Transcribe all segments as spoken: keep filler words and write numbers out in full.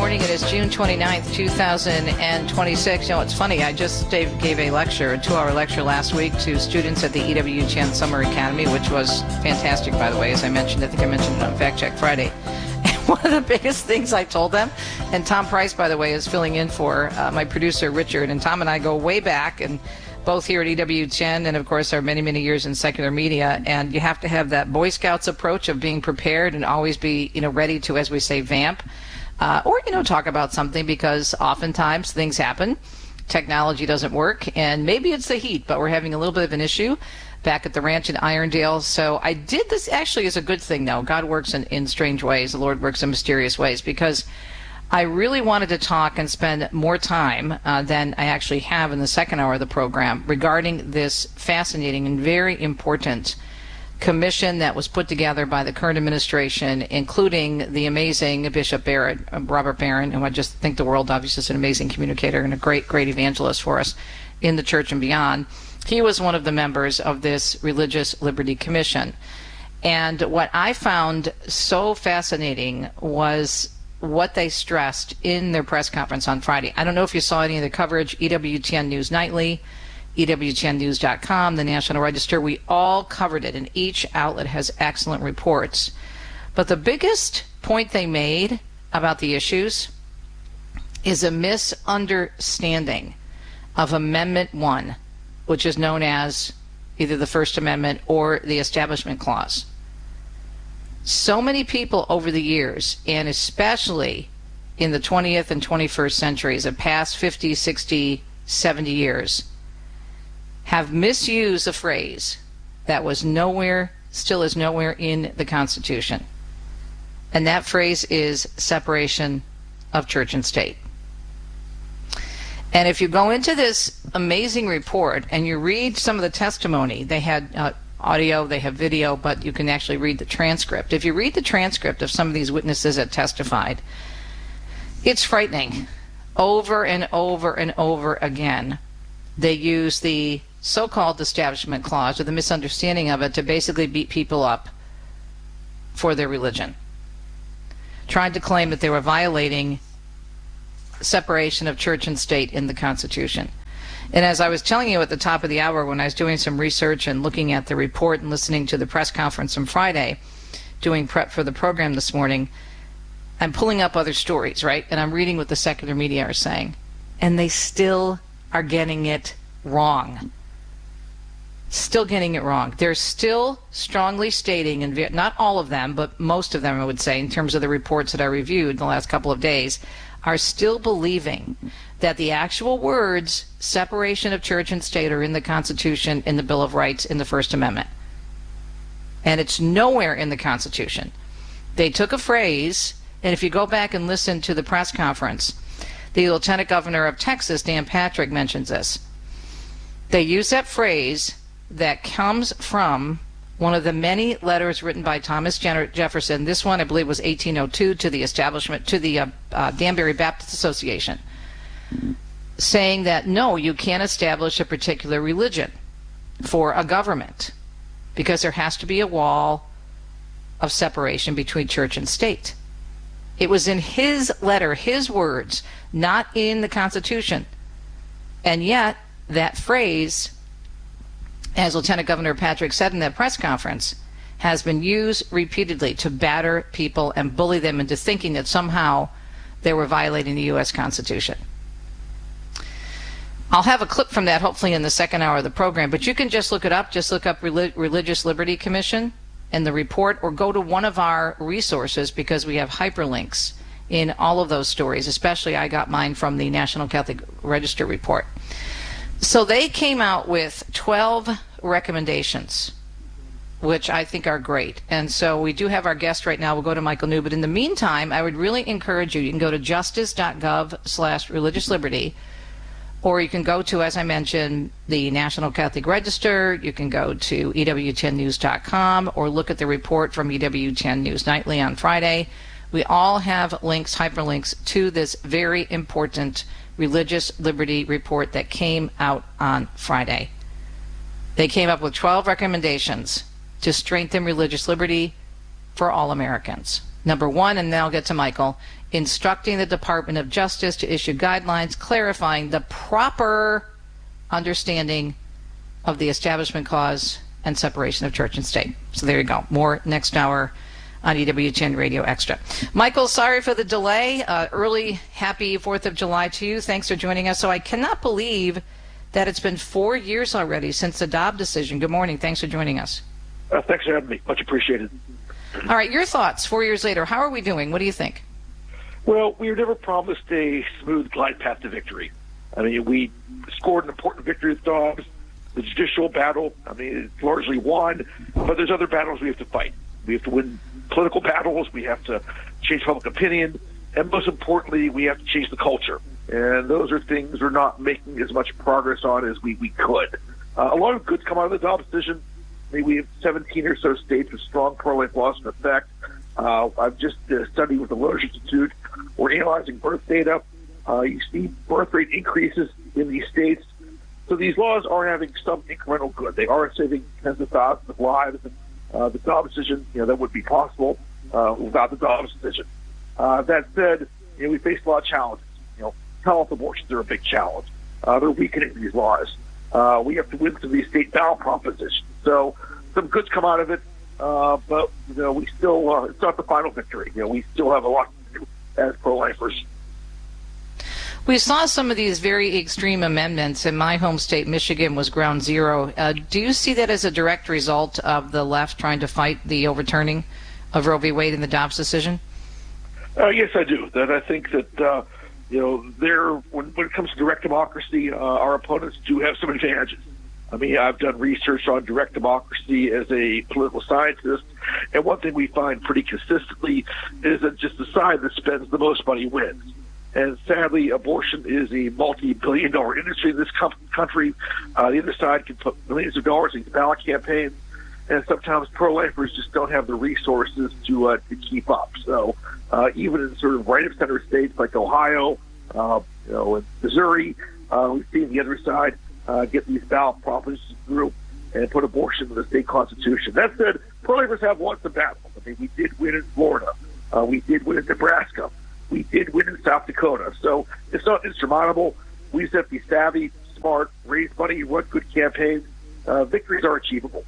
morning. It is June twenty-ninth, two thousand twenty-six. You know, it's funny. I just gave, gave a lecture, a two-hour lecture last week to students at the E W T N Summer Academy, which was fantastic, by the way, as I mentioned. I think I mentioned it on Fact Check Friday. And one of the biggest things I told them, and Tom Price, by the way, is filling in for uh, my producer, Richard, and Tom and I go way back, and both here at E W T N and, of course, our many, many years in secular media. And you have to have that Boy Scouts approach of being prepared and always be, you know, ready to, as we say, vamp. Uh, or, you know, talk about something, because oftentimes things happen. Technology doesn't work, and maybe it's the heat, but we're having a little bit of an issue back at the ranch in Irondale. So I did this actually as a good thing, though. God works in, in strange ways. The Lord works in mysterious ways, because I really wanted to talk and spend more time uh, than I actually have in the second hour of the program regarding this fascinating and very important commission that was put together by the current administration, including the amazing Bishop Barrett, uh, Robert Barron, who I just think the world obviously is an amazing communicator and a great, great evangelist for us in the church and beyond. He was one of the members of this Religious Liberty Commission. And what I found so fascinating was what they stressed in their press conference on Friday. I don't know if you saw any of the coverage, E W T N News Nightly, E W T N news dot com, the National Register. We all covered it, and each outlet has excellent reports. But the biggest point they made about the issues is a misunderstanding of Amendment one, which is known as either the First Amendment or the Establishment Clause. So many people over the years, and especially in the twentieth and twenty-first centuries, the past fifty, sixty, seventy years, have misused a phrase that was nowhere, still is nowhere in the Constitution. And that phrase is separation of church and state. And if you go into this amazing report and you read some of the testimony, they had uh, audio, they have video, but you can actually read the transcript. If you read the transcript of some of these witnesses that testified, it's frightening. Over and over and over again, they use the so-called Establishment Clause, or the misunderstanding of it, to basically beat people up for their religion, trying to claim that they were violating separation of church and state in the Constitution. And as I was telling you at the top of the hour, when I was doing some research and looking at the report and listening to the press conference on Friday, doing prep for the program this morning, I'm pulling up other stories, right? And I'm reading what the secular media are saying. And they still are getting it wrong. Still getting it wrong. They're still strongly stating, and not all of them, but most of them, I would say, in terms of the reports that I reviewed in the last couple of days, are still believing that the actual words separation of church and state are in the Constitution, in the Bill of Rights, in the First Amendment. And it's nowhere in the Constitution. They took a phrase, and if you go back and listen to the press conference, the Lieutenant Governor of Texas, Dan Patrick, mentions this. They use that phrase that comes from one of the many letters written by Thomas Jefferson. This one, I believe, was eighteen oh two to the establishment, to the uh, uh, Danbury Baptist Association, saying that, no, you can't establish a particular religion for a government because there has to be a wall of separation between church and state. It was in his letter, his words, not in the Constitution. And yet, that phrase, as Lieutenant Governor Patrick said in that press conference, has been used repeatedly to batter people and bully them into thinking that somehow they were violating the U S Constitution. I'll have a clip from that hopefully in the second hour of the program, but you can just look it up. Just look up Reli- Religious Liberty Commission and the report, or go to one of our resources, because we have hyperlinks in all of those stories. Especially I got mine from the National Catholic Register report. So they came out with twelve recommendations, which I think are great. And so we do have our guest right now. We'll go to Michael New. But in the meantime, I would really encourage you, you can go to justice.gov slash religious liberty, or you can go to, as I mentioned, the National Catholic Register. You can go to E W T N news dot com, or look at the report from E W T N News Nightly on Friday. We all have links, hyperlinks, to this very important Religious Liberty report that came out on Friday. They came up with twelve recommendations to strengthen religious liberty for all Americans. Number one, and then I'll get to Michael, instructing the Department of Justice to issue guidelines clarifying the proper understanding of the Establishment Clause and separation of church and state. So there you go. More next hour on E W T N Radio Extra. Michael, sorry for the delay. Uh, early happy fourth of July to you. Thanks for joining us. So I cannot believe that it's been four years already since the Dobbs decision. Good morning. Thanks for joining us. Uh, thanks for having me. Much appreciated. All right, your thoughts four years later. How are we doing? What do you think? Well, we were never promised a smooth glide path to victory. I mean, we scored an important victory with Dobbs. The judicial battle, I mean, it's largely won, but there's other battles we have to fight. We have to win political battles. We have to change public opinion. And most importantly, we have to change the culture. And those are things we're not making as much progress on as we, we could. Uh, a lot of goods come out of the Dobbs decision. I mean, we have seventeen or so states with strong pro-life laws in effect. Uh, I've just uh, studied with the Loesch Institute. We're analyzing birth data. Uh, you see birth rate increases in these states. So these laws are having some incremental good. They are saving tens of thousands of lives. And, uh, the Dobbs decision, you know, that would be possible uh, without the Dobbs decision. Uh, that said, you know, we face a lot of challenges. You know, health abortions are a big challenge. Uh, they're weakening these laws. Uh, we have to win some of these state ballot propositions. So some goods come out of it, uh, but you know, we still uh, it's not the final victory. You know, we still have a lot to do as pro-lifers. We saw some of these very extreme amendments in my home state, Michigan, was ground zero. Uh, do you see that as a direct result of the left trying to fight the overturning of Roe v. Wade in the Dobbs decision? Uh, yes, I do. That I think that uh, you know, there when, when it comes to direct democracy, uh, our opponents do have some advantages. I mean, I've done research on direct democracy as a political scientist, and one thing we find pretty consistently is that just the side that spends the most money wins. And sadly, abortion is a multi-billion dollar industry in this com- country. Uh, the other side can put millions of dollars in ballot campaigns, and sometimes pro-lifers just don't have the resources to uh, to keep up. So uh, even in sort of right-of-center states like Ohio, uh, you know, and Missouri, uh, we've seen the other side uh, get these ballot propositions through and put abortion in the state constitution. That said, pro-lifers have won some battles. I mean, we did win in Florida. Uh, we did win in Nebraska. We did win in South Dakota. So it's not insurmountable. We just have to be savvy, smart, raise money, run good campaigns. Uh, victories are achievable.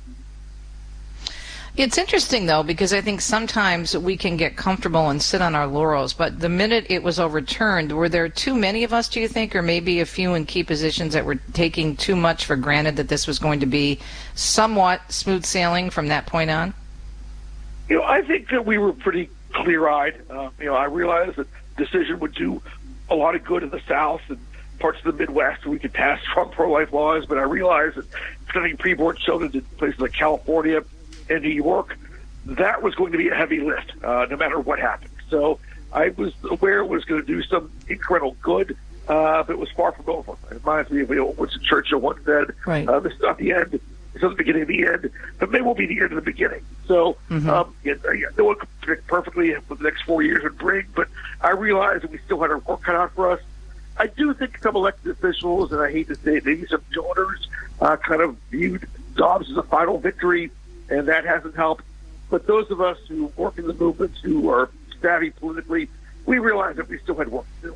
It's interesting, though, because I think sometimes we can get comfortable and sit on our laurels, but the minute it was overturned, were there too many of us, do you think, or maybe a few in key positions that were taking too much for granted that this was going to be somewhat smooth sailing from that point on? You know, I think that we were pretty clear-eyed. Uh, you know, I realized that the decision would do a lot of good in the South and parts of the Midwest where we could pass strong pro-life laws, but I realized that sending preborn children to places like California and New York, that was going to be a heavy lift, uh, no matter what happened. So I was aware it was going to do some incremental good, uh, but it was far from over. It reminds me of what Winston Churchill once said, right. uh, this is not the end. It's not the beginning of the end, but maybe will be the end of the beginning. So, mm-hmm. um, yeah, no one could predict perfectly what the next four years would bring, but I realized that we still had our work cut out for us. I do think some elected officials, and I hate to say it, maybe some donors, uh, kind of viewed Dobbs as a final victory, and that hasn't helped. But those of us who work in the movement, who are savvy politically, we realize that we still had work to do.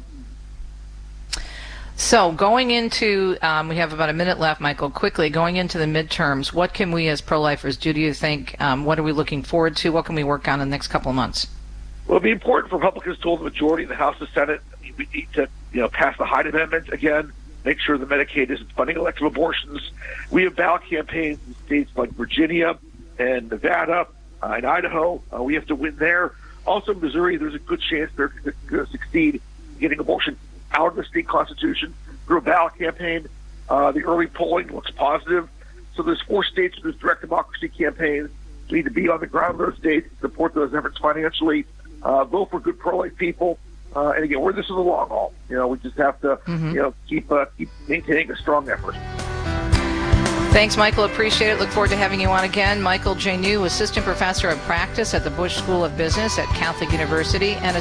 So going into, um, we have about a minute left, Michael, quickly, going into the midterms, what can we as pro-lifers do, do you think? Um, what are we looking forward to? What can we work on in the next couple of months? Well, it'd be important for Republicans to hold the majority in the House and Senate. I mean, we need to, you know, pass the Hyde Amendment again, make sure that Medicaid isn't funding elective abortions. We have ballot campaigns in states like Virginia and Nevada uh, and Idaho. Uh, we have to win there. Also, Missouri, there's a good chance they're going to succeed in getting abortion out of the state constitution through a ballot campaign. Uh, the early polling looks positive. So there's four states with this direct democracy campaign. We need to be on the ground in those states, support those efforts financially, uh, vote for good pro-life people. Uh, and again, we're this is a long haul. You know, we just have to, mm-hmm. you know, keep uh, keep maintaining a strong effort. Thanks, Michael. Appreciate it. Look forward to having you on again. Michael J. New, Assistant Professor of Practice at the Bush School of Business at Catholic University, and a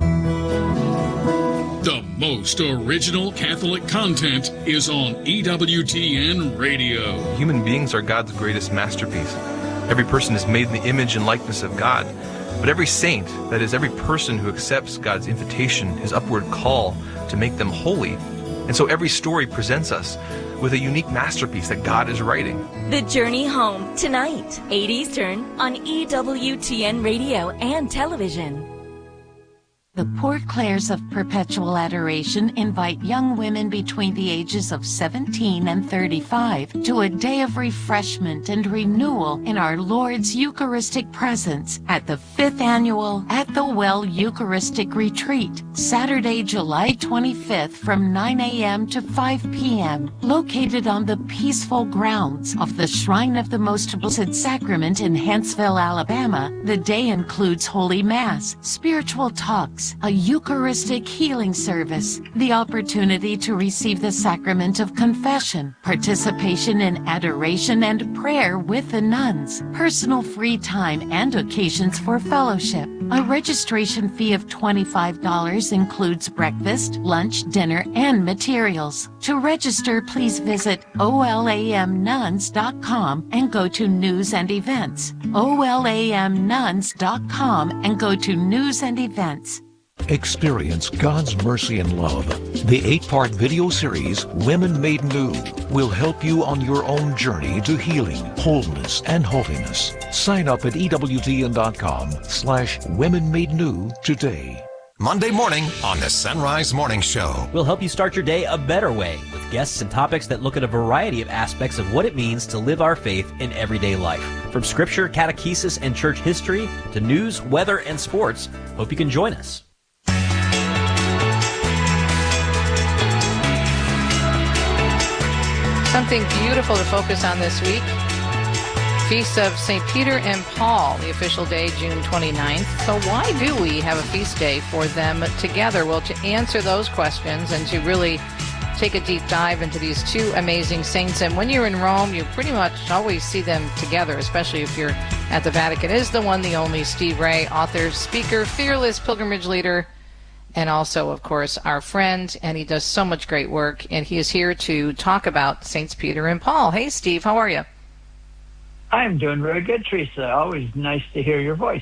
The most original Catholic content is on E W T N Radio. Human beings are God's greatest masterpiece. Every person is made in the image and likeness of God. But every saint, that is, every person who accepts God's invitation, his upward call to make them holy. And so every story presents us with a unique masterpiece that God is writing. The Journey Home, tonight, eight Eastern, on E W T N Radio and Television. The Port Clares of Perpetual Adoration invite young women between the ages of seventeen and thirty-five to a day of refreshment and renewal in our Lord's Eucharistic presence at the fifth Annual At the Well Eucharistic Retreat, Saturday, July twenty-fifth from nine a.m. to five p.m., located on the peaceful grounds of the Shrine of the Most Blessed Sacrament in Huntsville, Alabama. The day includes Holy Mass, spiritual talks, a Eucharistic healing service, the opportunity to receive the sacrament of confession, participation in adoration and prayer with the nuns, personal free time and occasions for fellowship. A registration fee of twenty-five dollars includes breakfast, lunch, dinner, and materials. To register, please visit O L A M nuns dot com and go to News and Events. O L A M nuns dot com and go to News and Events. Experience God's mercy and love. The eight-part video series, Women Made New, will help you on your own journey to healing, wholeness, and holiness. Sign up at E W T N dot com slash Women Made New today. Monday morning on the Sunrise Morning Show. We'll help you start your day a better way with guests and topics that look at a variety of aspects of what it means to live our faith in everyday life. From scripture, catechesis, and church history to news, weather, and sports. Hope you can join us. Something beautiful to focus on this week. Feast of Saint Peter and Paul, the official day, June twenty-ninth. So why do we have a feast day for them together? Well, to answer those questions and to really take a deep dive into these two amazing saints. And when you're in Rome, you pretty much always see them together, especially if you're at the Vatican. Is the one, the only Steve Ray, author, speaker, fearless pilgrimage leader, and also, of course, our friend, and he does so much great work, and he is here to talk about Saints Peter and Paul. Hey, Steve, how are you? I'm doing very good, Teresa. Always nice to hear your voice.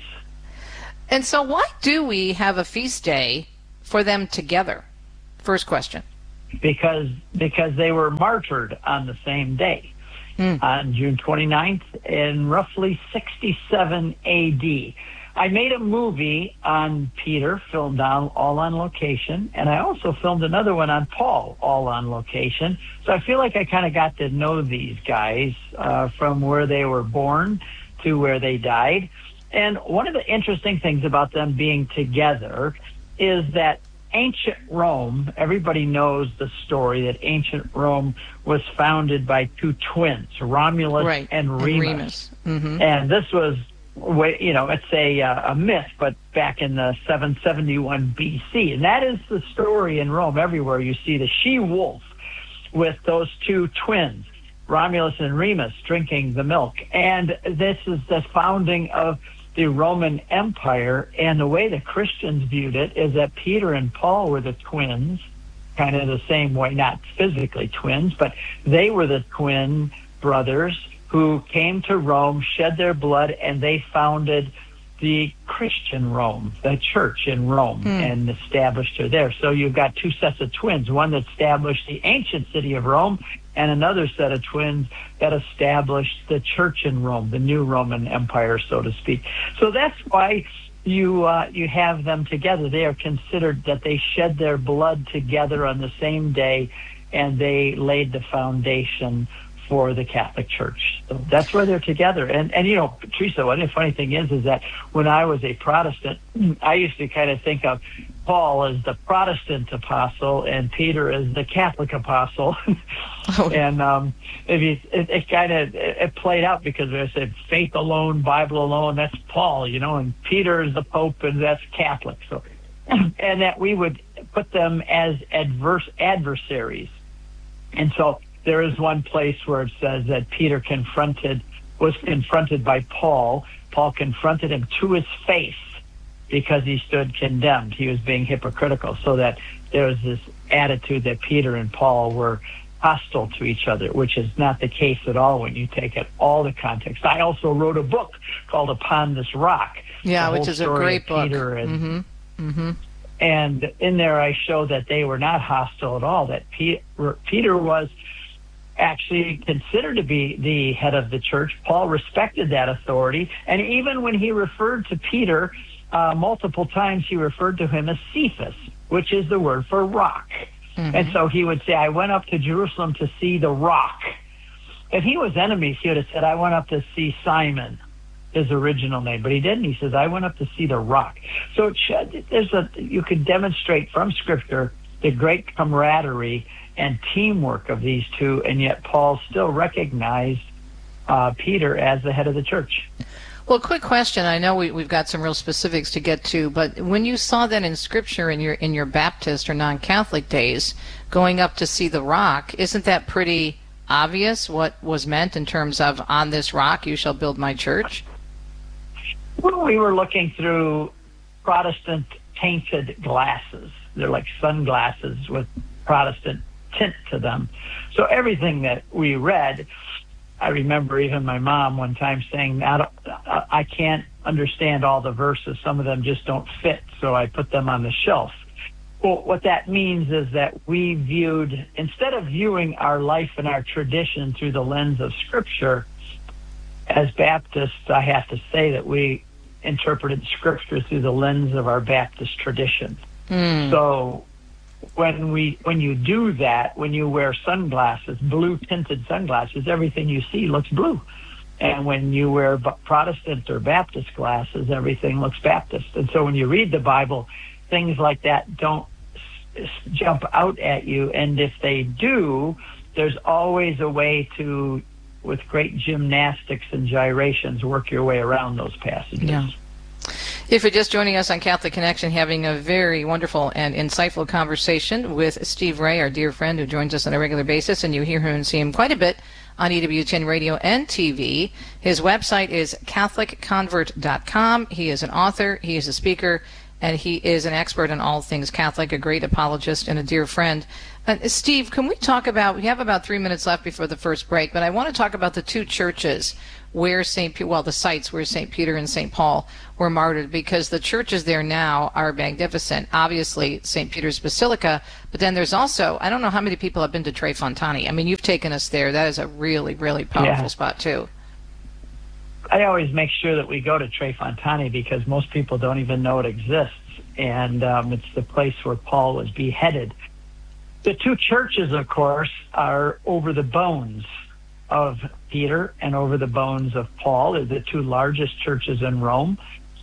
And so why do we have a feast day for them together? First question. Because because they were martyred on the same day, mm. on June twenty-ninth, in roughly sixty-seven A D I made a movie on Peter, filmed on, all on location, and I also filmed another one on Paul, all on location. So I feel like I kind of got to know these guys uh, from where they were born to where they died. And one of the interesting things about them being together is that ancient Rome, everybody knows the story that ancient Rome was founded by two twins, Romulus right. and Remus. And, Remus. Mm-hmm. and this was... you know, it's a uh, a myth, but back in the seven seventy-one B C, and that is the story in Rome. Everywhere you see the she-wolf with those two twins, Romulus and Remus, drinking the milk. And this is the founding of the Roman Empire, and the way the Christians viewed it is that Peter and Paul were the twins, kind of the same way, not physically twins, but they were the twin brothers who came to Rome, shed their blood, and they founded the Christian Rome, the church in Rome, mm. and established her there. So you've got two sets of twins, one that established the ancient city of Rome, and another set of twins that established the church in Rome, the new Roman Empire, so to speak. So that's why you uh, you have them together. They are considered that they shed their blood together on the same day, and they laid the foundation for the Catholic Church. So that's why they're together. And, and you know, Teresa, one of the funny thing is, is that when I was a Protestant, I used to kind of think of Paul as the Protestant apostle and Peter as the Catholic apostle. oh. And um, if you, it, it kind of it, it played out because I said faith alone, Bible alone, that's Paul, you know, and Peter is the Pope, and that's Catholic. So, and that we would put them as adverse adversaries. And so there is one place where it says that Peter confronted, was confronted by Paul. Paul confronted him to his face because he stood condemned. He was being hypocritical. So that there was this attitude that Peter and Paul were hostile to each other, which is not the case at all when you take it all the context. I also wrote a book called Upon This Rock. Yeah, which is a great book. Peter and, mm-hmm. Mm-hmm. and in there I show that they were not hostile at all, that Peter, Peter was actually considered to be the head of the church. Paul respected that authority, and even when he referred to Peter, uh, multiple times he referred to him as Cephas, which is the word for rock. Mm-hmm. And so he would say, I went up to Jerusalem to see the rock. If he was enemies, he would have said, I went up to see Simon, his original name. But he didn't. He says, I went up to see the rock. So it should, there's a, you could demonstrate from Scripture the great camaraderie and teamwork of these two, and yet Paul still recognized uh, Peter as the head of the church. Well, quick question. I know we, we've got some real specifics to get to, but when you saw that in Scripture in your in your Baptist or non-Catholic days, going up to see the rock, isn't that pretty obvious what was meant in terms of on this rock you shall build my church? Well, we were looking through Protestant tainted glasses. They're like sunglasses with Protestant tint to them. So everything that we read, I remember even my mom one time saying, I, I can't understand all the verses. Some of them just don't fit, so I put them on the shelf. Well, what that means is that we viewed, instead of viewing our life and our tradition through the lens of Scripture, as Baptists, I have to say that we interpreted Scripture through the lens of our Baptist tradition. Mm. So when we when you do that, when you wear sunglasses, blue tinted sunglasses, everything you see looks blue. And when you wear Protestant or Baptist glasses, everything looks Baptist. And so when you read the Bible, things like that don't s- jump out at you. And if they do, there's always a way to, with great gymnastics and gyrations, work your way around those passages. Yeah. If you're just joining us on Catholic Connection, having a very wonderful and insightful conversation with Steve Ray, our dear friend who joins us on a regular basis, and you hear him and see him quite a bit on E W T N Radio and T V. His website is Catholic Convert dot com. He is an author, he is a speaker, and he is an expert on all things Catholic, a great apologist and a dear friend. Uh, Steve, can we talk about, we have about three minutes left before the first break, but I want to talk about the two churches where Saint Peter, well, the sites where Saint Peter and Saint Paul were martyred, because the churches there now are magnificent. Obviously, Saint Peter's Basilica, but then there's also, I don't know how many people have been to Tre Fontane. I mean, you've taken us there. That is a really, really powerful yeah. spot, too. I always make sure that we go to Tre Fontane because most people don't even know it exists, and um, it's the place where Paul was beheaded. The two churches, of course, are over the bones of Peter and over the bones of Paul. They're the two largest churches in Rome.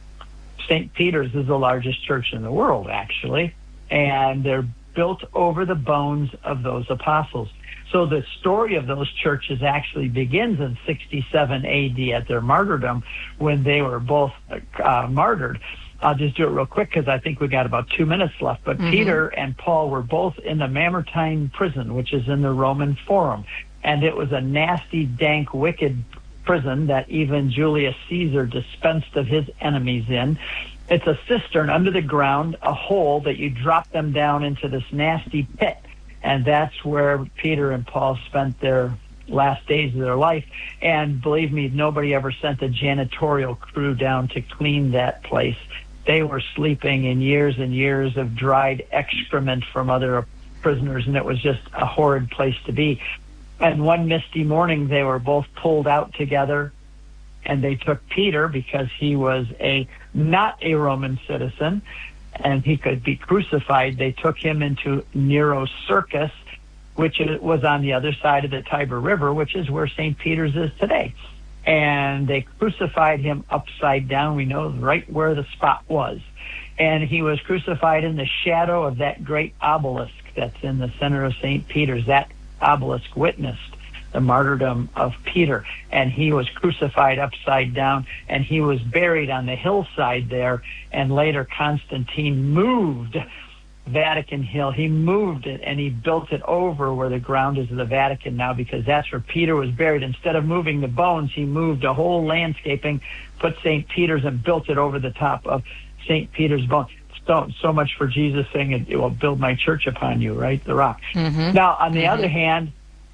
Saint Peter's is the largest church in the world, actually, and they're built over the bones of those apostles. So the story of those churches actually begins in sixty-seven A D at their martyrdom, when they were both uh, martyred. I'll just do it real quick because I think we got about two minutes left. But mm-hmm. Peter and Paul were both in the Mamertine prison, which is in the Roman Forum. And it was a nasty, dank, wicked prison that even Julius Caesar dispensed of his enemies in. It's a cistern under the ground, a hole that you drop them down into this nasty pit. And that's where Peter and Paul spent their last days of their life. And believe me, nobody ever sent a janitorial crew down to clean that place. They were sleeping in years and years of dried excrement from other prisoners, and it was just a horrid place to be. And one misty morning, they were both pulled out together, and they took Peter, because he was a not a Roman citizen, and he could be crucified. They took him into Nero's circus, which was on the other side of the Tiber River, which is where Saint Peter's is today. And they crucified him upside down. We know right where the spot was. And he was crucified in the shadow of that great obelisk that's in the center of Saint Peter's. That obelisk witnessed the martyrdom of Peter, and he was crucified upside down, and he was buried on the hillside there. And later Constantine moved Vatican Hill. He moved it, and he built it over where the ground is of the Vatican now, because that's where Peter was buried. Instead of moving the bones, he moved a whole landscaping, put Saint Peter's, and built it over the top of Saint Peter's bones. So, so much for Jesus saying, it will build my church upon you, right? The rock. Mm-hmm. Now, on the mm-hmm. other hand,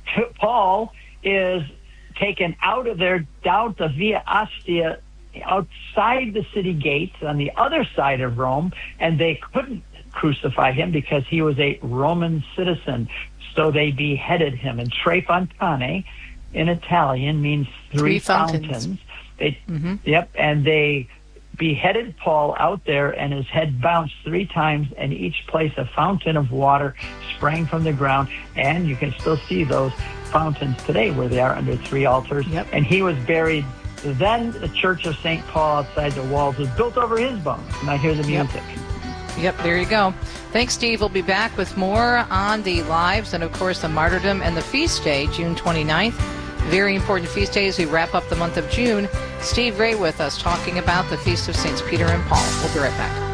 Paul is taken out of there down to Via Ostia, outside the city gates on the other side of Rome, and they couldn't crucify him because he was a Roman citizen. So they beheaded him. And Tre Fontane in Italian means three, three fountains. fountains. They, mm-hmm. Yep, and they beheaded Paul out there, and his head bounced three times, and each place a fountain of water sprang from the ground. And you can still see those fountains today where they are under three altars. Yep. And he was buried. Then the Church of Saint Paul outside the walls was built over his bones. And I hear the music. Yep. Yep, there you go. Thanks, Steve. We'll be back with more on the lives and, of course, the martyrdom and the feast day, June twenty-ninth. Very important feast day as we wrap up the month of June. Steve Ray with us talking about the Feast of Saints Peter and Paul. We'll be right back.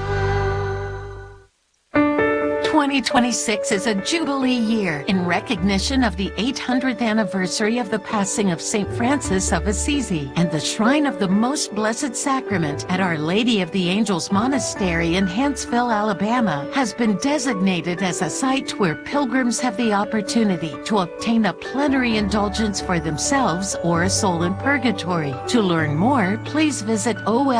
twenty twenty-six is a Jubilee year in recognition of the eight hundredth anniversary of the passing of Saint Francis of Assisi, and the Shrine of the Most Blessed Sacrament at Our Lady of the Angels Monastery in Huntsville, Alabama, has been designated as a site where pilgrims have the opportunity to obtain a plenary indulgence for themselves or a soul in purgatory. To learn more, please visit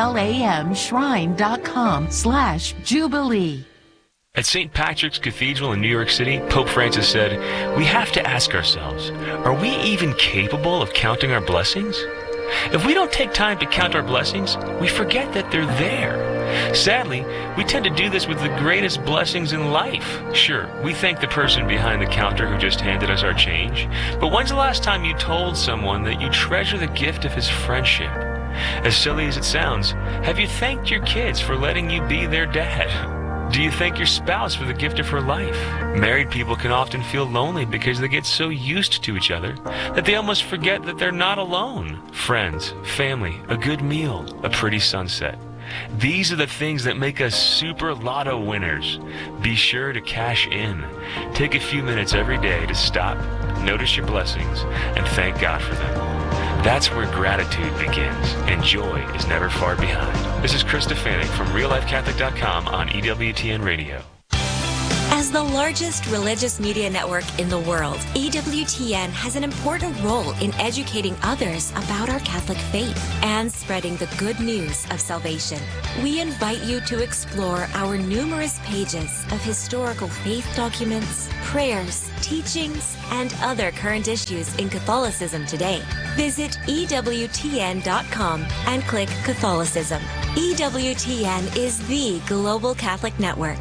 olamshrine.com slash Jubilee. At Saint Patrick's Cathedral in New York City, Pope Francis said, "We have to ask ourselves, are we even capable of counting our blessings? If we don't take time to count our blessings, we forget that they're there. Sadly, we tend to do this with the greatest blessings in life. Sure, we thank the person behind the counter who just handed us our change, but when's the last time you told someone that you treasure the gift of his friendship? As silly as it sounds, have you thanked your kids for letting you be their dad? Do you thank your spouse for the gift of her life? Married people can often feel lonely because they get so used to each other that they almost forget that they're not alone. Friends, family, a good meal, a pretty sunset. These are the things that make us super lotto winners. Be sure to cash in. Take a few minutes every day to stop, notice your blessings, and thank God for them. That's where gratitude begins, and joy is never far behind. This is Chris Stefanik from real life catholic dot com on E W T N Radio. As the largest religious media network in the world, E W T N has an important role in educating others about our Catholic faith and spreading the good news of salvation. We invite you to explore our numerous pages of historical faith documents, prayers, teachings, and other current issues in Catholicism today. Visit E W T N dot com and click Catholicism. E W T N is the global Catholic network.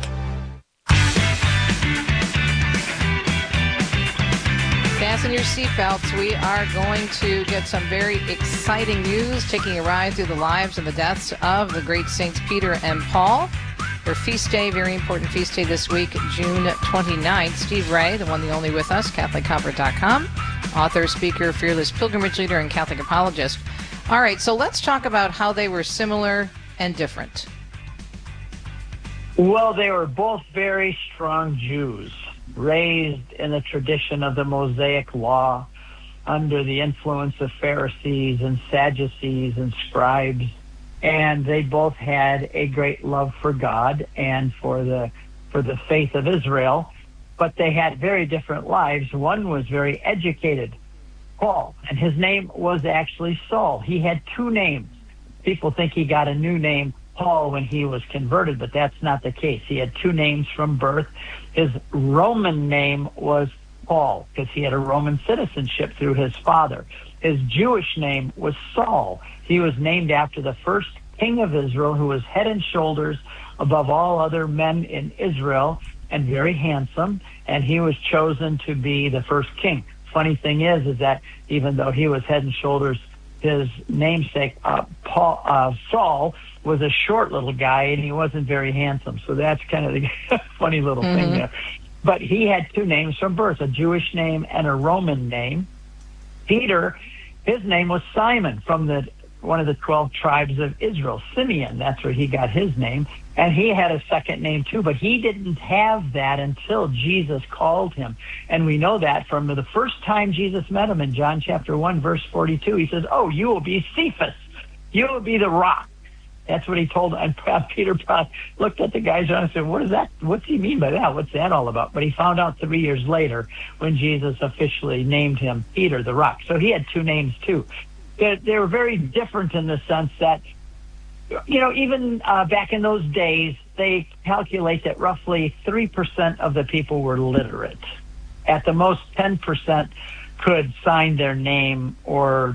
Fasten your seatbelts. We are going to get some very exciting news, taking a ride through the lives and the deaths of the great Saints Peter and Paul. Their feast day, very important feast day this week, June twenty-ninth. Steve Ray, the one, the only with us, Catholic Convert dot com, author, speaker, fearless pilgrimage leader, and Catholic apologist. All right, so let's talk about how they were similar and different. Well, they were both very strong Jews, raised in the tradition of the Mosaic Law, under the influence of Pharisees and Sadducees and scribes, and they both had a great love for God and for the for the faith of Israel, but they had very different lives. One was very educated, Paul, and his name was actually Saul. He had two names. People think he got a new name, Paul, when he was converted, but that's not the case. He had two names from birth. His Roman name was Paul because he had a Roman citizenship through his father. His Jewish name was Saul. He was named after the first king of Israel, who was head and shoulders above all other men in Israel and very handsome, and he was chosen to be the first king. Funny thing is, is that even though he was head and shoulders, his namesake, uh, Paul, uh, Saul, was a short little guy, and he wasn't very handsome. So that's kind of the funny little mm-hmm. thing there. But he had two names from birth, a Jewish name and a Roman name. Peter, his name was Simon, from the one of the twelve tribes of Israel, Simeon. That's where he got his name. And he had a second name too, but he didn't have that until Jesus called him. And we know that from the first time Jesus met him in John chapter one, verse forty-two. He says, "Oh, you will be Cephas. You will be the rock." That's what he told. And Peter looked at the guys and said, "What is that? What's he mean by that? What's that all about?" But he found out three years later when Jesus officially named him Peter, the Rock. So he had two names too. They, they were very different in the sense that, you know, even uh, back in those days, they calculate that roughly three percent of the people were literate. At the most, ten percent could sign their name or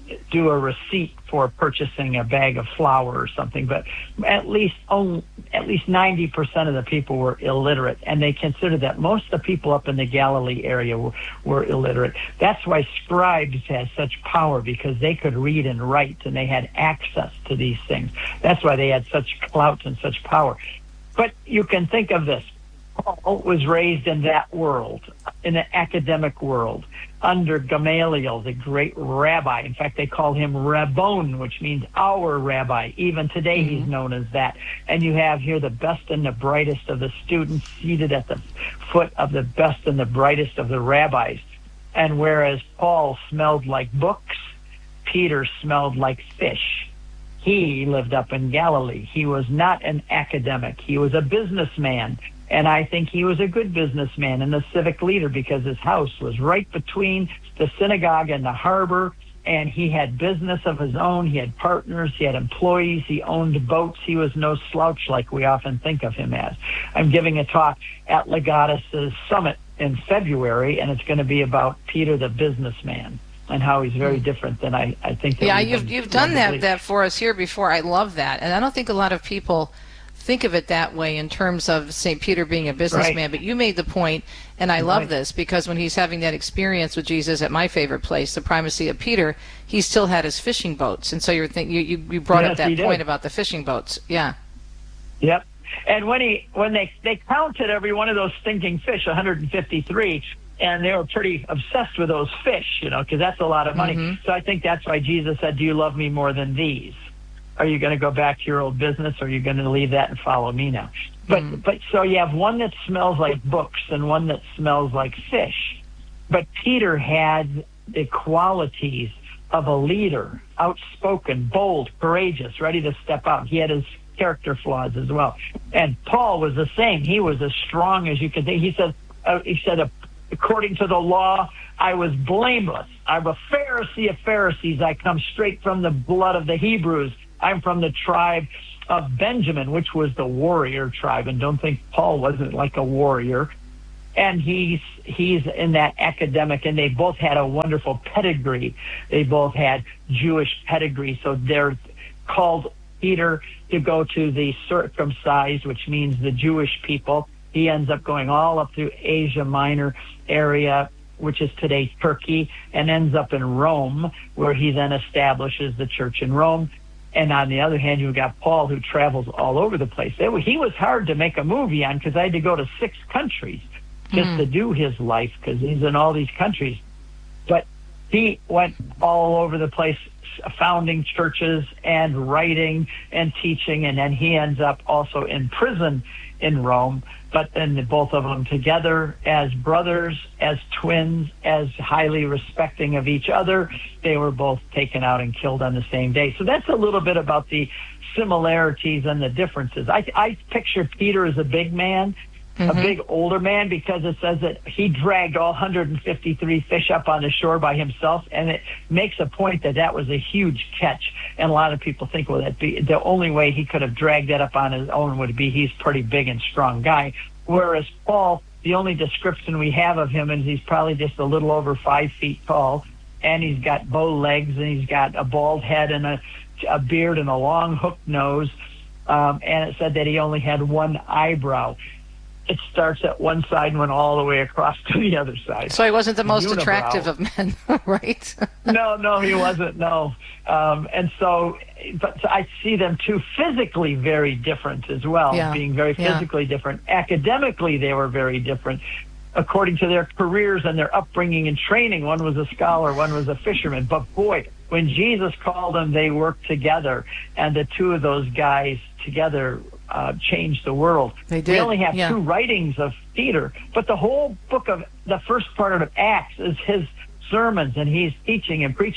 do a receipt for purchasing a bag of flour or something, but at least only, at least ninety percent of the people were illiterate, and they considered that most of the people up in the Galilee area were, were illiterate. That's why scribes had such power, because they could read and write, and they had access to these things. That's why they had such clout and such power. But you can think of this. Paul was raised in that world, in an academic world, under Gamaliel, the great rabbi. In fact, they call him Rabbon, which means our rabbi. Even today, mm-hmm. he's known as that. And you have here the best and the brightest of the students seated at the foot of the best and the brightest of the rabbis. And whereas Paul smelled like books, Peter smelled like fish. He lived up in Galilee. He was not an academic. He was a businessman. And I think he was a good businessman and a civic leader, because his house was right between the synagogue and the harbor, and he had business of his own. He had partners. He had employees. He owned boats. He was no slouch like we often think of him as. I'm giving a talk at Legatus' summit in February, and it's going to be about Peter the businessman and how he's very different than I, I think. That yeah, you've, you've done that, that for us here before. I love that. And I don't think a lot of people think of it that way in terms of Saint Peter being a businessman, right. But you made the point, and I love right. this, because when he's having that experience with Jesus at my favorite place, the primacy of Peter, he still had his fishing boats. And so you're think, you, you, you brought yes, up that point did. about the fishing boats. Yeah. Yep. And when he when they, they counted every one of those stinking fish, one hundred fifty-three, and they were pretty obsessed with those fish, you know, because that's a lot of money. Mm-hmm. So I think that's why Jesus said, "Do you love me more than these? Are you going to go back to your old business, or are you going to leave that and follow me now?" But mm. but so you have one that smells like books and one that smells like fish. But Peter had the qualities of a leader, outspoken, bold, courageous, ready to step out. He had his character flaws as well. And Paul was the same. He was as strong as you could think. He said, uh, he said, according to the law, I was blameless. I'm a Pharisee of Pharisees. I come straight from the blood of the Hebrews. I'm from the tribe of Benjamin, which was the warrior tribe. And don't think Paul wasn't like a warrior. And he's he's in that academic, and they both had a wonderful pedigree. They both had Jewish pedigree. So they're called Peter to go to the circumcised, which means the Jewish people. He ends up going all up through Asia Minor area, which is today Turkey, and ends up in Rome, where he then establishes the church in Rome. And on the other hand, you've got Paul, who travels all over the place. He was hard to make a movie on, because I had to go to six countries just mm. to do his life, because he's in all these countries. But he went all over the place, founding churches and writing and teaching, and then he ends up also in prison in Rome. But then both of them together as brothers, as twins, as highly respecting of each other, they were both taken out and killed on the same day. So that's a little bit about the similarities and the differences. I, I picture Peter as a big man, mm-hmm. a big older man, because it says that he dragged all one hundred fifty-three fish up on the shore by himself, and it makes a point that that was a huge catch. And a lot of people think, well, that be the only way he could have dragged that up on his own would be he's a pretty big and strong guy. Whereas Paul, the only description we have of him is he's probably just a little over five feet tall, and he's got bow legs, and he's got a bald head and a, a beard and a long hooked nose. Um, and it said that he only had one eyebrow. It starts at one side and went all the way across to the other side. So he wasn't the most Unibrow. attractive of men, right? no, no, he wasn't, no. Um, and so, but I see them too physically very different as well, yeah. being very physically yeah. different. Academically, they were very different. According to their careers and their upbringing and training, one was a scholar, one was a fisherman. But boy, when Jesus called them, they worked together, and the two of those guys together uh, changed the world. They did. We only have yeah. two writings of Peter, but the whole book of the first part of Acts is his sermons, and he's teaching and preaching.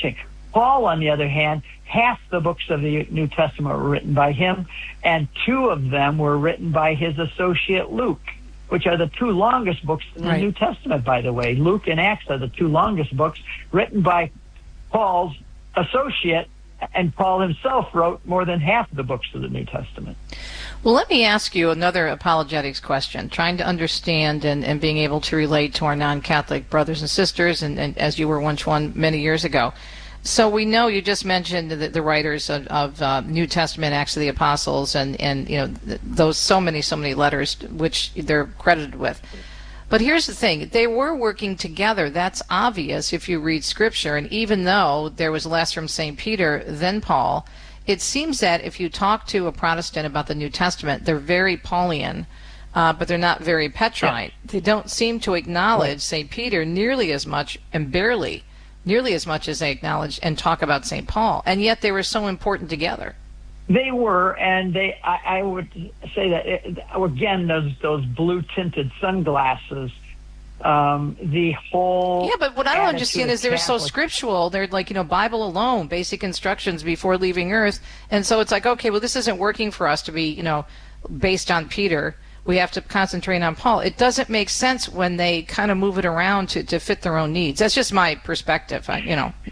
Paul, on the other hand, half the books of the New Testament were written by him, and two of them were written by his associate Luke, which are the two longest books in the Right. New Testament, by the way. Luke and Acts are the two longest books written by Paul's associate, and Paul himself wrote more than half of the books of the New Testament. Well, let me ask you another apologetics question, trying to understand and, and being able to relate to our non-Catholic brothers and sisters, and, and as you were once one many years ago. So we know you just mentioned the, the writers of, of uh, New Testament, Acts of the Apostles, and, and you know th- those so many, so many letters which they're credited with. But here's the thing, they were working together. That's obvious if you read Scripture. And even though there was less from Saint Peter than Paul, it seems that if you talk to a Protestant about the New Testament, they're very Paulian, uh, but they're not very Petrine. Yeah. They don't seem to acknowledge right. Saint Peter nearly as much, and barely, nearly as much as they acknowledge and talk about Saint Paul. And yet they were so important together. They were, and they. I, I would say that it, again, those those blue tinted sunglasses. Um, the whole yeah, but what I don't understand is they're so scriptural. They're like, you know, Bible alone, basic instructions before leaving Earth, and so it's like, okay, well, this isn't working for us to be, you know, based on Peter. We have to concentrate on Paul. It doesn't make sense when they kind of move it around to to fit their own needs. That's just my perspective, I, you know.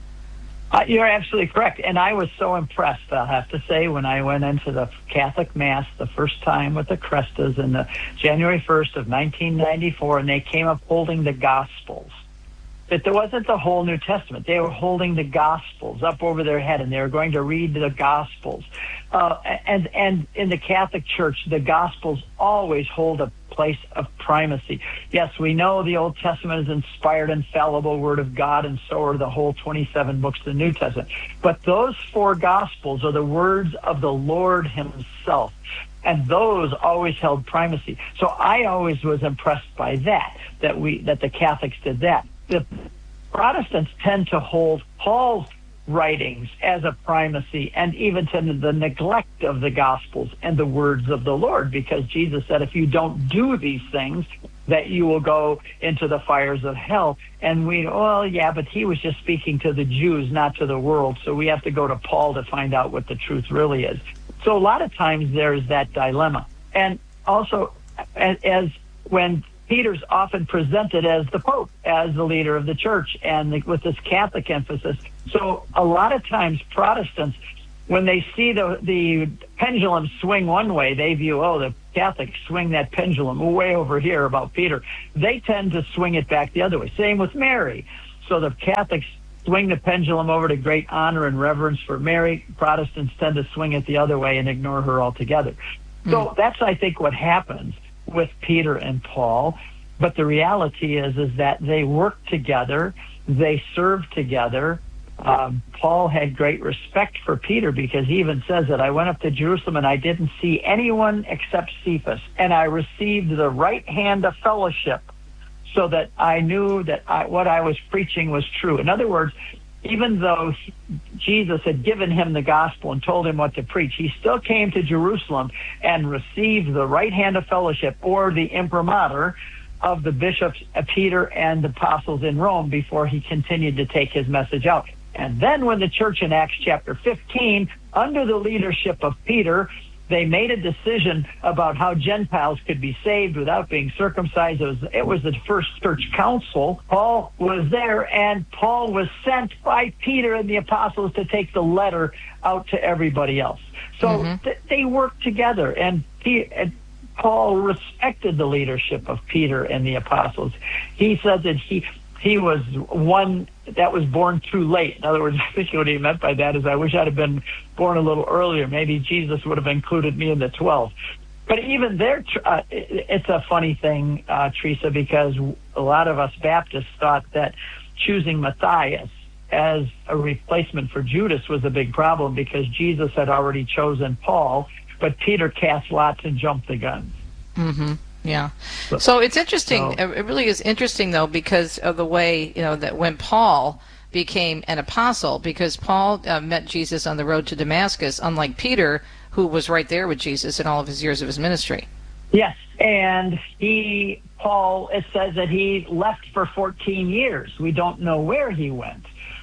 Uh, you're absolutely correct. And I was so impressed, I'll have to say, when I went into the Catholic Mass the first time with the Crestas in the January first of nineteen ninety-four, and they came up holding the Gospels. But there wasn't the whole New Testament. They were holding the Gospels up over their head, and they were going to read the Gospels. Uh, and, and in the Catholic Church, the Gospels always hold a place of primacy. Yes, we know the Old Testament is inspired, infallible Word of God, and so are the whole twenty-seven books of the New Testament. But those four Gospels are the words of the Lord himself, and those always held primacy. So I always was impressed by that, that we that the Catholics did that. The Protestants tend to hold Paul's writings as a primacy, and even to the neglect of the Gospels and the words of the Lord, because Jesus said, if you don't do these things, that you will go into the fires of hell. And we, well, yeah, but he was just speaking to the Jews, not to the world, so we have to go to Paul to find out what the truth really is. So a lot of times there's that dilemma. And also, as, as when Peter's often presented as the Pope, as the leader of the church, and the, with this Catholic emphasis. So a lot of times Protestants, when they see the the pendulum swing one way, they view, oh, the Catholics swing that pendulum way over here about Peter. They tend to swing it back the other way. Same with Mary. So the Catholics swing the pendulum over to great honor and reverence for Mary. Protestants tend to swing it the other way and ignore her altogether. Mm. So that's, I think, what happens with Peter and Paul. But the reality is, is that they worked together, they served together. Um, Paul had great respect for Peter, because he even says that I went up to Jerusalem and I didn't see anyone except Cephas, and I received the right hand of fellowship, so that I knew that I, what I was preaching was true. In other words, even though he, Jesus had given him the gospel and told him what to preach, he still came to Jerusalem and received the right hand of fellowship, or the imprimatur of the bishops, uh, Peter and the apostles in Rome, before he continued to take his message out. And then when the church in Acts chapter fifteen, under the leadership of Peter, they made a decision about how Gentiles could be saved without being circumcised. It was, it was the first church council. Paul was there, and Paul was sent by Peter and the apostles to take the letter out to everybody else. So mm-hmm. th- they worked together, and, P- and Paul respected the leadership of Peter and the apostles. He said that he he was one that was born too late. In other words, I think what he meant by that is, I wish I'd have been born a little earlier. Maybe Jesus would have included me in the twelve. But even there, uh, it's a funny thing, uh, Teresa, because a lot of us Baptists thought that choosing Matthias as a replacement for Judas was a big problem, because Jesus had already chosen Paul, but Peter cast lots and jumped the gun. Mm-hmm. Yeah. So it's interesting. So, it really is interesting, though, because of the way, you know, that when Paul became an apostle, because Paul uh, met Jesus on the road to Damascus, unlike Peter, who was right there with Jesus in all of his years of his ministry. Yes, and he, Paul, it says that he left for fourteen years. We don't know where he went.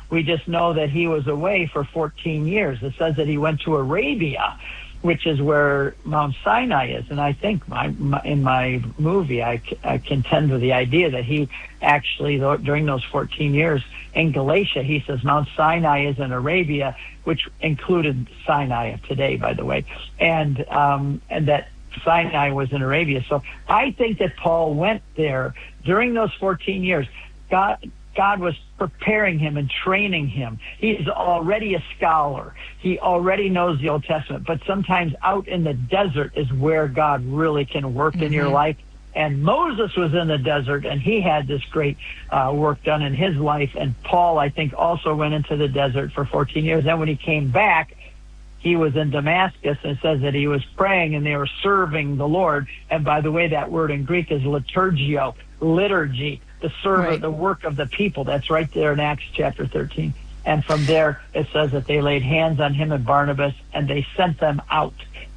We just know that he was away for fourteen years. It says that he went to Arabia, which is where Mount Sinai is. And I think my, my, in my movie, I, I contend with the idea that he actually, though, during those fourteen years in Galatia, he says Mount Sinai is in Arabia, which included Sinai of today, by the way, and um, and that Sinai was in Arabia. So I think that Paul went there during those fourteen years. God, God was preparing him and training him. He's already a scholar. He already knows the Old Testament. But sometimes out in the desert is where God really can work mm-hmm. in your life. And Moses was in the desert, and he had this great uh, work done in his life. And Paul, I think, also went into the desert for fourteen years. Then when he came back, he was in Damascus, and it says that he was praying and they were serving the Lord. And by the way, that word in Greek is liturgio, liturgy, the serve right. the work of the people. That's right there in Acts chapter thirteen. And from there, it says that they laid hands on him and Barnabas, and they sent them out.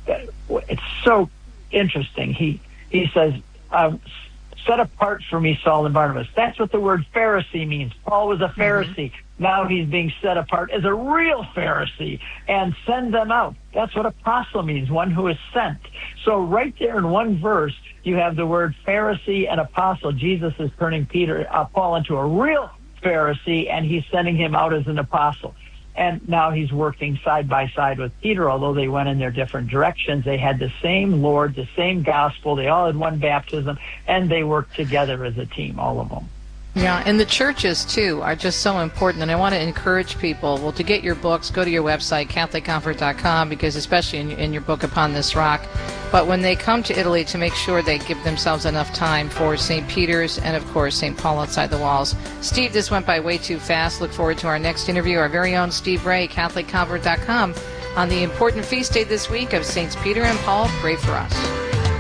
It's so interesting. He he says, uh, set apart for me Saul and Barnabas. That's what the word Pharisee means. Paul was a Pharisee. Mm-hmm. Now he's being set apart as a real Pharisee, and send them out. That's what apostle means, one who is sent. So right there in one verse, you have the word Pharisee and apostle. Jesus is turning Peter, uh, Paul into a real Pharisee, and he's sending him out as an apostle. And now he's working side by side with Peter, although they went in their different directions. They had the same Lord, the same gospel. They all had one baptism, and they worked together as a team, all of them. Yeah, and the churches, too, are just so important. And I want to encourage people, well, to get your books, go to your website, catholic comfort dot com, because especially in, in your book, Upon This Rock. But when they come to Italy, to make sure they give themselves enough time for Saint Peter's and, of course, Saint Paul outside the walls. Steve, this went by way too fast. Look forward to our next interview. Our very own Steve Ray, catholic comfort dot com, on the important feast day this week of Saints Peter and Paul. Pray for us.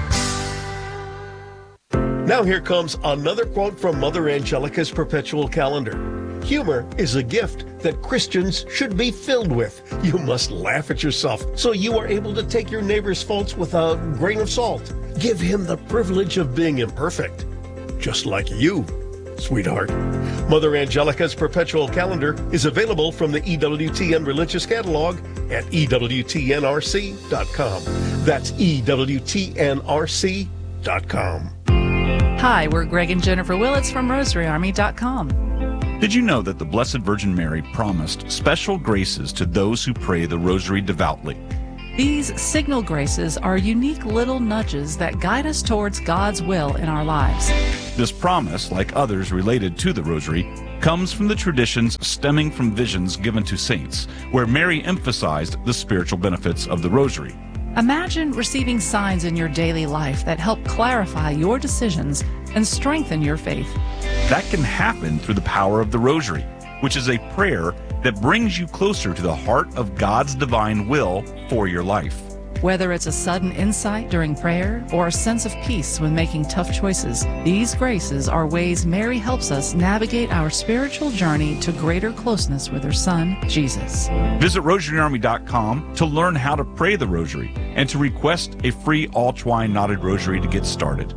Now here comes another quote from Mother Angelica's perpetual calendar. Humor is a gift that Christians should be filled with. You must laugh at yourself so you are able to take your neighbor's faults with a grain of salt. Give him the privilege of being imperfect, just like you, sweetheart. Mother Angelica's perpetual calendar is available from the E W T N Religious Catalog at E W T N R C dot com. That's E W T N R C dot com. Hi, we're Greg and Jennifer Willits from Rosary Army dot com. Did you know that the Blessed Virgin Mary promised special graces to those who pray the Rosary devoutly? These signal graces are unique little nudges that guide us towards God's will in our lives. This promise, like others related to the Rosary, comes from the traditions stemming from visions given to saints, where Mary emphasized the spiritual benefits of the Rosary. Imagine receiving signs in your daily life that help clarify your decisions and strengthen your faith. That can happen through the power of the Rosary, which is a prayer that brings you closer to the heart of God's divine will for your life. Whether it's a sudden insight during prayer or a sense of peace when making tough choices, these graces are ways Mary helps us navigate our spiritual journey to greater closeness with her Son, Jesus. Visit Rosary Army dot com to learn how to pray the Rosary and to request a free all-twine knotted rosary to get started.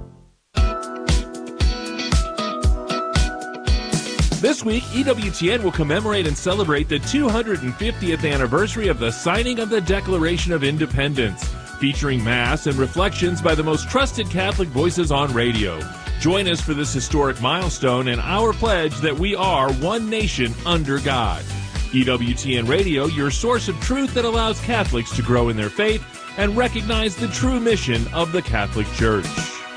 This week, E W T N will commemorate and celebrate the two hundred fiftieth anniversary of the signing of the Declaration of Independence, featuring Mass and reflections by the most trusted Catholic voices on radio. Join us for this historic milestone and our pledge that we are one nation under God. E W T N Radio, your source of truth that allows Catholics to grow in their faith and recognize the true mission of the Catholic Church.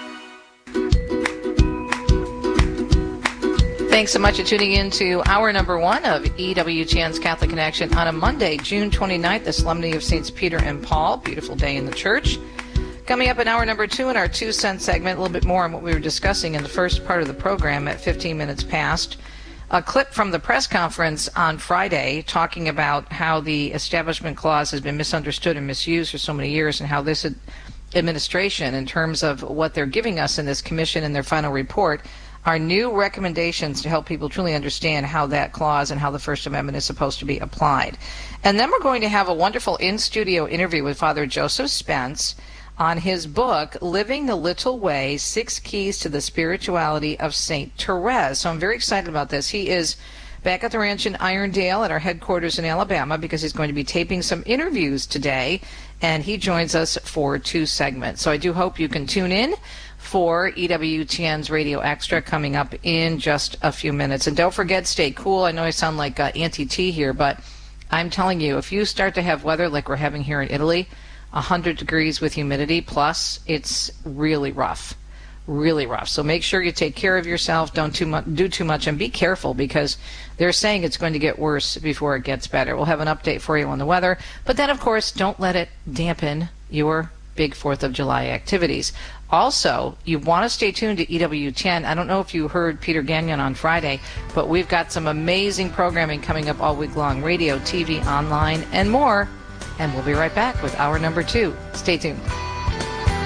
Thanks so much for tuning in to hour number one of E W T N's Catholic Connection on a Monday, June twenty-ninth, the Solemnity of Saints Peter and Paul. Beautiful day in the church. Coming up in hour number two in our two cent segment, a little bit more on what we were discussing in the first part of the program at fifteen minutes past. A clip from the press conference on Friday talking about how the Establishment Clause has been misunderstood and misused for so many years, and how this administration, in terms of what they're giving us in this commission in their final report, are new recommendations to help people truly understand how that clause and how the First Amendment is supposed to be applied. And then we're going to have a wonderful in-studio interview with Father Joseph Spence on his book, Living the Little Way, Six Keys to the Spirituality of Saint Therese. So I'm very excited about this. He is back at the ranch in Irondale at our headquarters in Alabama because he's going to be taping some interviews today, and he joins us for two segments. So I do hope you can tune in for E W T N's Radio Extra coming up in just a few minutes. And don't forget, stay cool. I know I sound like uh, Auntie T here, but I'm telling you, if you start to have weather like we're having here in Italy, one hundred degrees with humidity plus, it's really rough. Really rough. So make sure you take care of yourself. Don't too much, do too much, and be careful because they're saying it's going to get worse before it gets better. We'll have an update for you on the weather. But then, of course, don't let it dampen your big fourth of July activities. Also, you want to stay tuned to E W T N. I don't know if you heard Peter Gagnon on Friday, but we've got some amazing programming coming up all week long. Radio, T V, online, and more. And we'll be right back with hour number two. Stay tuned.